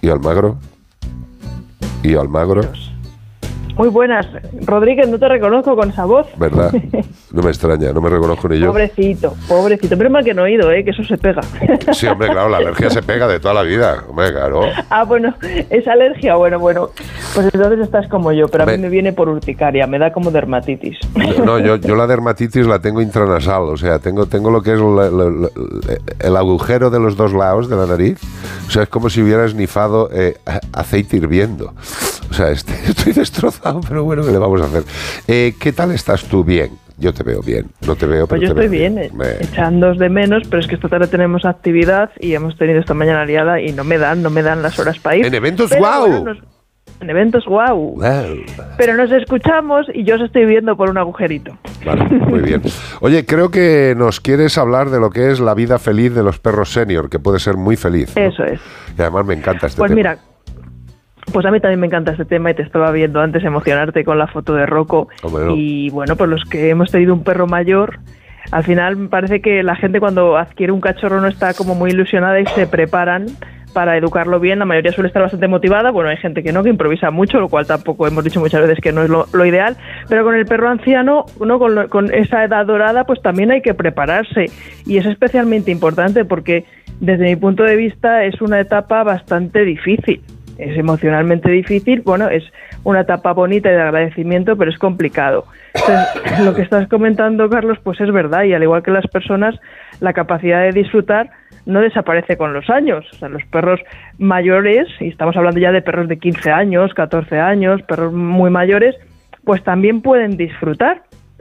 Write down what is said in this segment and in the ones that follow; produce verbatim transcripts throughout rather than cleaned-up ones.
¿Y Almagro? ¿Y Almagro? Dios. Muy buenas. Rodríguez, no te reconozco con esa voz. ¿Verdad? No me extraña, no me reconozco ni yo. Pobrecito, pobrecito. Pero mal que no he oído, ¿eh? Que eso se pega. Sí, hombre, claro, la alergia se pega de toda la vida. Hombre, claro. Ah, bueno, es alergia. Bueno, bueno. Pues entonces estás como yo, pero hombre, a mí me viene por urticaria, me da como dermatitis. No, no yo, yo la dermatitis la tengo intranasal, o sea, tengo, tengo lo que es la, la, la, el agujero de los dos lados de la nariz. O sea, es como si hubiera esnifado eh, aceite hirviendo. O sea, este, estoy destrozado, pero bueno, ¿qué le vamos a hacer? Eh, ¿Qué tal estás tú? Bien. Yo te veo bien. No te veo, pero pues yo te estoy veo bien, bien. Eh, echándos de menos, pero es que esta tarde tenemos actividad y hemos tenido esta mañana liada y no me dan, no me dan las horas para ir. En eventos, pero, guau. Bueno, nos, en eventos, guau. Wow. Pero nos escuchamos y yo os estoy viendo por un agujerito. Vale, muy bien. Oye, creo que nos quieres hablar de lo que es la vida feliz de los perros senior, que puede ser muy feliz, ¿no? Eso es. Y además me encanta este pues tema. Pues mira, pues a mí también me encanta este tema y te estaba viendo antes emocionarte con la foto de Rocco. Hombre, no. Y bueno, pues los que hemos tenido un perro mayor, al final me parece que la gente cuando adquiere un cachorro no está como muy ilusionada y se preparan para educarlo bien. La mayoría suele estar bastante motivada. Bueno, hay gente que no, que improvisa mucho, lo cual tampoco hemos dicho muchas veces que no es lo, lo ideal. Pero con el perro anciano, ¿no? con, lo, con esa edad dorada, pues también hay que prepararse. Y es especialmente importante porque desde mi punto de vista es una etapa bastante difícil. Es emocionalmente difícil, bueno, es una etapa bonita y de agradecimiento, pero es complicado. Entonces, lo que estás comentando, Carlos, pues es verdad, y al igual que las personas, la capacidad de disfrutar no desaparece con los años. O sea, los perros mayores, y estamos hablando ya de perros de quince años, catorce años, perros muy mayores, pues también pueden disfrutar.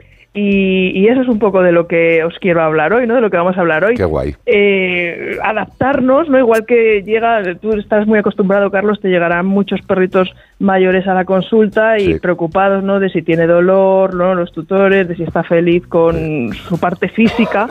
Y, y eso es un poco de lo que os quiero hablar hoy, ¿no? De lo que vamos a hablar hoy. Qué guay. Eh, adaptarnos, ¿no? Igual que llega, tú estás muy acostumbrado, Carlos, te llegarán muchos perritos mayores a la consulta y sí. preocupados, ¿no? De si tiene dolor, ¿no? Los tutores, de si está feliz con su parte física.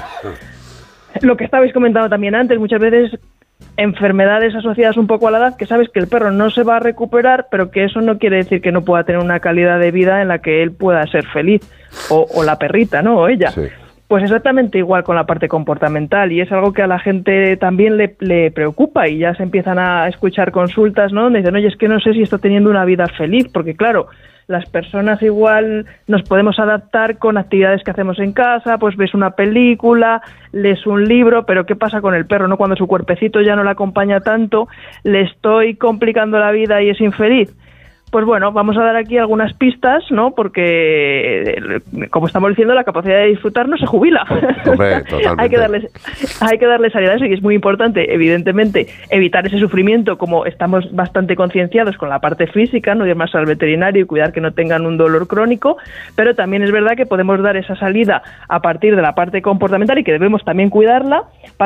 Lo que estabais comentando también antes, muchas veces enfermedades asociadas un poco a la edad, que sabes que el perro no se va a recuperar, pero que eso no quiere decir que no pueda tener una calidad de vida en la que él pueda ser feliz, o, o la perrita, ¿no? O ella. Sí. Pues exactamente igual con la parte comportamental, y es algo que a la gente también le, le preocupa, y ya se empiezan a escuchar consultas, ¿no? Donde dicen, oye, es que no sé si está teniendo una vida feliz, porque claro, las personas igual nos podemos adaptar con actividades que hacemos en casa, pues ves una película, lees un libro, pero ¿qué pasa con el perro, no? Cuando su cuerpecito ya no le acompaña tanto, ¿le estoy complicando la vida y es infeliz? Pues bueno, vamos a dar aquí algunas pistas, ¿no? Porque, como estamos diciendo, la capacidad de disfrutar no se jubila. Hombre, totalmente. hay que darles, hay que darle salida a eso, y es muy importante, evidentemente, evitar ese sufrimiento, como estamos bastante concienciados con la parte física, no ir más al veterinario y cuidar que no tengan un dolor crónico, pero también es verdad que podemos dar esa salida a partir de la parte comportamental y que debemos también cuidarla.